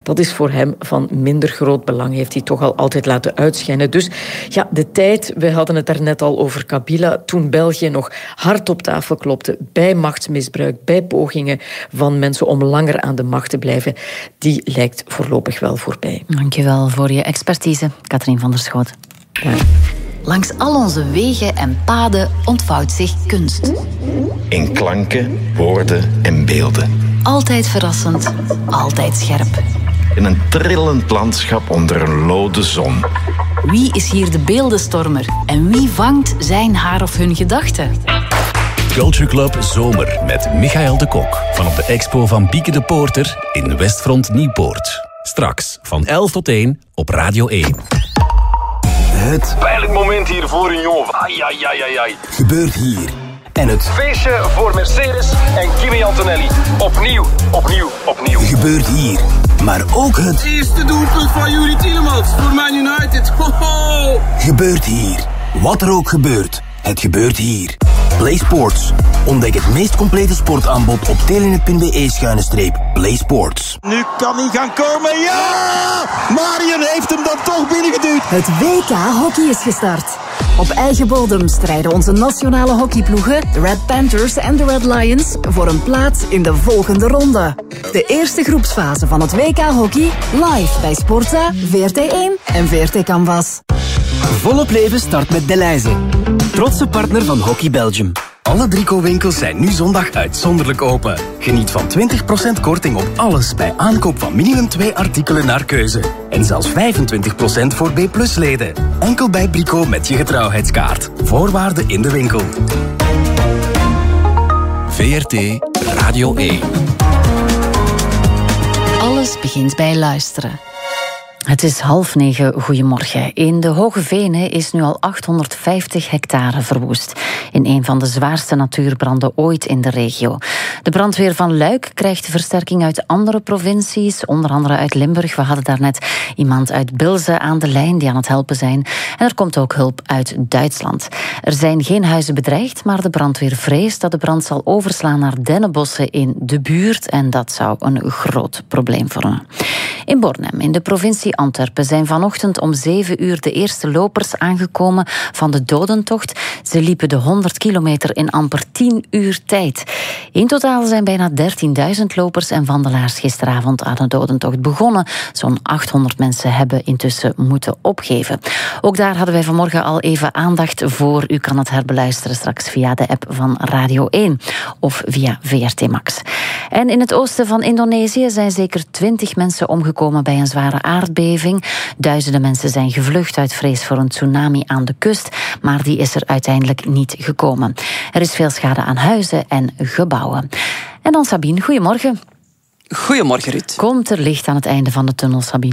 dat is voor hem van minder groot belang, heeft hij toch al altijd laten uitschijnen. Dus ja, de tijd, we hadden het daarnet al over Kabila, toen België nog hard op tafel klopte bij machtsmisbruik, bij pogingen van mensen om langer aan de macht te blijven, die lijkt voorlopig wel voorbij. Dankjewel voor je expertise, Katrien van der Schoot. Ja. Langs al onze wegen en paden ontvouwt zich kunst. In klanken, woorden en beelden. Altijd verrassend, altijd scherp. In een trillend landschap onder een lode zon. Wie is hier de beeldenstormer en wie vangt zijn, haar of hun gedachten? Culture Club Zomer met Michael de Kok. Van op de expo van Bieke de Poorter in Westfront Nieuwpoort. Straks van 11 tot 1 op Radio 1. Het pijnlijk moment hier voor een jongen. Ai. gebeurt hier. En het Feestje voor Mercedes en Kimi Antonelli. Opnieuw. gebeurt hier. Maar ook het Eerste doelpunt van Yuri Tielemans voor Man United. Ho! gebeurt hier. Wat er ook gebeurt, het gebeurt hier. Play Sports. Ontdek het meest complete sportaanbod op telenet.be/Play Sports. Nu kan hij gaan komen. Ja! Marion heeft hem dan toch binnengeduwd. Het WK Hockey is gestart. Op eigen bodem strijden onze nationale hockeyploegen, de Red Panthers en de Red Lions, voor een plaats in de volgende ronde. De eerste groepsfase van het WK Hockey, live bij Sportza, VRT1 en VRT Canvas. Volop leven start met Delhaize. Trotse partner van Hockey Belgium. Alle Brico-winkels zijn nu zondag uitzonderlijk open. Geniet van 20% korting op alles bij aankoop van minimum 2 artikelen naar keuze. En zelfs 25% voor B+-leden. Enkel bij Brico met je getrouwheidskaart. Voorwaarden in de winkel. VRT Radio 1. Alles begint bij luisteren. Het is 8:30, goedemorgen. In de Hoge Venen is nu al 850 hectare verwoest. In een van de zwaarste natuurbranden ooit in de regio. De brandweer van Luik krijgt versterking uit andere provincies, onder andere uit Limburg. We hadden daarnet iemand uit Bilze aan de lijn die aan het helpen zijn. En er komt ook hulp uit Duitsland. Er zijn geen huizen bedreigd, maar de brandweer vreest dat de brand zal overslaan naar dennenbossen in de buurt. En dat zou een groot probleem vormen. In Bornem, in de provincie Antwerpen, zijn vanochtend om 7 uur de eerste lopers aangekomen van de dodentocht. Ze liepen de 100 kilometer in amper 10 uur tijd. In totaal zijn bijna 13.000 lopers en wandelaars gisteravond aan de dodentocht begonnen. Zo'n 800 mensen hebben intussen moeten opgeven. Ook daar hadden wij vanmorgen al even aandacht voor. U kan het herbeluisteren straks via de app van Radio 1 of via VRT Max. En in het oosten van Indonesië zijn zeker 20 mensen omgekomen bij een zware aardbeving. Duizenden mensen zijn gevlucht uit vrees voor een tsunami aan de kust, maar die is er uiteindelijk niet gekomen. Er is veel schade aan huizen en gebouwen. En dan Sabine, goedemorgen. Goedemorgen, Ruud. Komt er licht aan het einde van de tunnel, Sabine?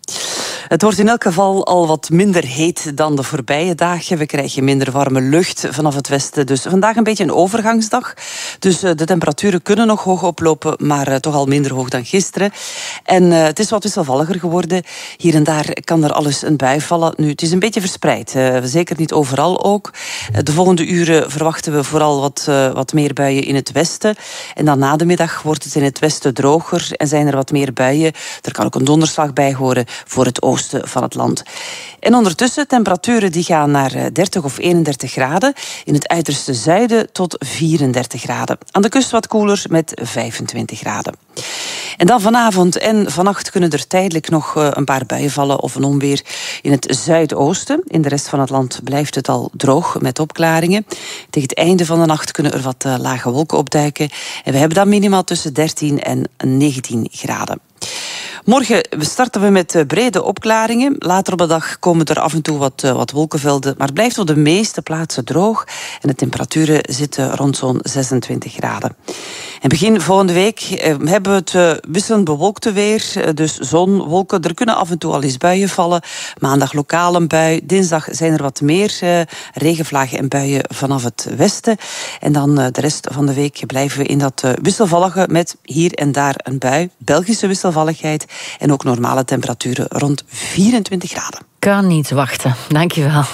Het wordt in elk geval al wat minder heet dan de voorbije dagen. We krijgen minder warme lucht vanaf het westen. Dus vandaag een beetje een overgangsdag. Dus de temperaturen kunnen nog hoog oplopen, maar toch al minder hoog dan gisteren. En het is wat wisselvalliger geworden. Hier en daar kan er alles een bui vallen. Nu, het is een beetje verspreid. Zeker niet overal ook. De volgende uren verwachten we vooral wat meer buien in het westen. En dan na de middag wordt het in het westen droger en zijn er wat meer buien. Er kan ook een donderslag bij horen voor het oosten van het land. En ondertussen, temperaturen die gaan naar 30 of 31 graden. In het uiterste zuiden tot 34 graden. Aan de kust wat koeler met 25 graden. En dan vanavond en vannacht kunnen er tijdelijk nog een paar buien vallen of een onweer in het zuidoosten. In de rest van het land blijft het al droog met opklaringen. Tegen het einde van de nacht kunnen er wat lage wolken opduiken. En we hebben dan minimaal tussen 13 en 19 graden. Morgen starten we met brede opklaringen. Later op de dag komen er af en toe wat wolkenvelden. Maar het blijft op de meeste plaatsen droog. En de temperaturen zitten rond zo'n 26 graden. En begin volgende week hebben we het wisselend bewolkte weer. Dus zon, wolken. Er kunnen af en toe al eens buien vallen. Maandag lokaal een bui. Dinsdag zijn er wat meer regenvlagen en buien vanaf het westen. En dan de rest van de week blijven we in dat wisselvallige met hier en daar een bui. Belgische wisselvalligheid. En ook normale temperaturen rond 24 graden. Kan niet wachten. Dankjewel.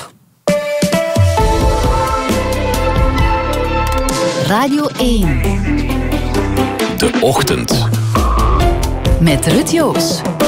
Radio 1. De Ochtend. Met Ruud Joos.